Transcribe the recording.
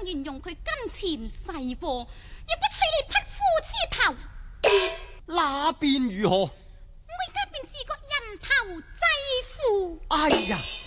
願用佢金錢細貨，亦不取你匹夫之頭。 那便如何？ 我而家便自個人頭濟父。 哎呀！